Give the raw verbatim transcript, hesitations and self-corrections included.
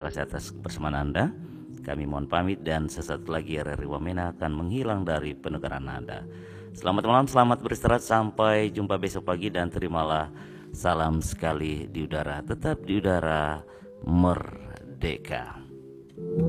kasih atas kebersamaan Anda. Kami mohon pamit dan sesaat lagi R R I Wamena akan menghilang dari pendengaran Anda. Selamat malam, selamat beristirahat, sampai jumpa besok pagi dan terimalah salam sekali di udara. Tetap di udara merdeka.